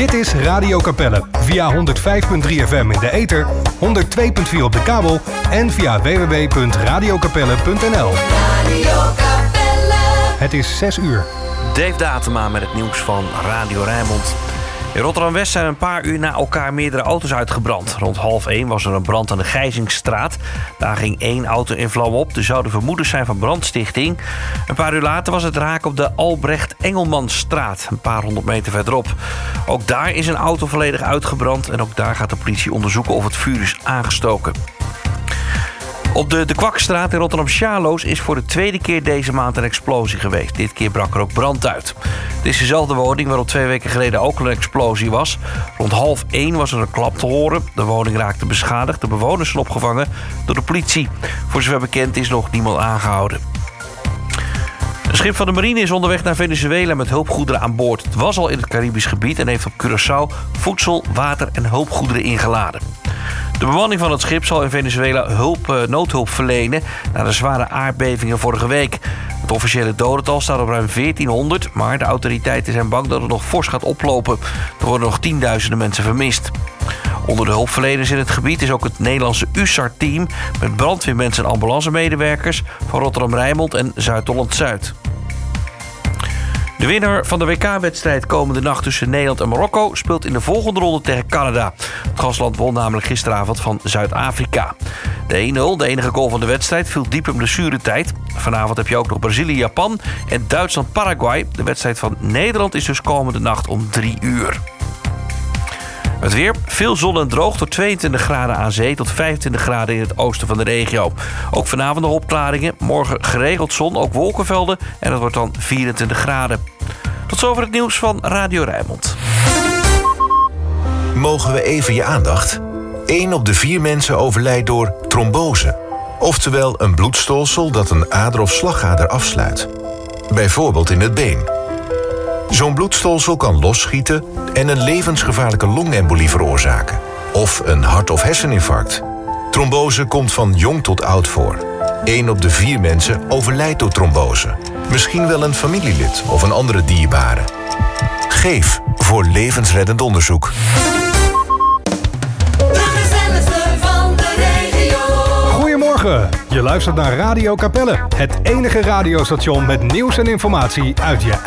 Dit is Radio Capelle via 105.3 FM in de ether, 102.4 op de kabel en via www.radiocapelle.nl. Het is 6 uur. Dave Datema met het nieuws van Radio Rijnmond. In Rotterdam-West zijn een paar uur na elkaar meerdere auto's uitgebrand. Rond 12:30 was er een brand aan de Gijzingsstraat. Daar ging 1 auto in vlam op. Er zouden vermoedens zijn van brandstichting. Een paar uur later was het raak op de Albrecht-Engelmanstraat, een paar 100 meter verderop. Ook daar is een auto volledig uitgebrand en ook daar gaat de politie onderzoeken of het vuur is aangestoken. Op de Kwakstraat in Rotterdam-Sjaloos is voor de tweede keer deze maand een explosie geweest. Dit keer brak er ook brand uit. Het is dezelfde woning waarop 2 weken geleden ook een explosie was. Rond 12:30 was er een klap te horen. De woning raakte beschadigd. De bewoners zijn opgevangen door de politie. Voor zover bekend is nog niemand aangehouden. Een schip van de marine is onderweg naar Venezuela met hulpgoederen aan boord. Het was al in het Caribisch gebied en heeft op Curaçao voedsel, water en hulpgoederen ingeladen. De bemanning van het schip zal in Venezuela noodhulp verlenen na de zware aardbevingen vorige week. Het officiële dodental staat op ruim 1400, maar de autoriteiten zijn bang dat het nog fors gaat oplopen. Er worden nog tienduizenden mensen vermist. Onder de hulpverleners in het gebied is ook het Nederlandse USAR-team met brandweermensen en ambulancemedewerkers van Rotterdam-Rijnmond en Zuid-Holland-Zuid. De winnaar van de WK-wedstrijd komende nacht tussen Nederland en Marokko speelt in de volgende ronde tegen Canada. Het gastland won namelijk gisteravond van Zuid-Afrika. De 1-0, de enige goal van de wedstrijd, viel diep in blessuretijd. Vanavond heb je ook nog Brazilië-Japan en Duitsland-Paraguay. De wedstrijd van Nederland is dus komende nacht om 3 uur. Het weer, veel zon en droog tot 22 graden aan zee tot 25 graden in het oosten van de regio. Ook vanavond nog opklaringen, morgen geregeld zon, ook wolkenvelden en het wordt dan 24 graden. Tot zover het nieuws van Radio Rijnmond. Mogen we even je aandacht? 1 op de 4 mensen overlijdt door trombose. Oftewel een bloedstolsel dat een ader of slagader afsluit. Bijvoorbeeld in het been. Zo'n bloedstolsel kan losschieten en een levensgevaarlijke longembolie veroorzaken. Of een hart- of herseninfarct. Trombose komt van jong tot oud voor. 1 op de 4 mensen overlijdt door trombose. Misschien wel een familielid of een andere dierbare. Geef voor levensreddend onderzoek. Goedemorgen, je luistert naar Radio Capelle. Het enige radiostation met nieuws en informatie uit je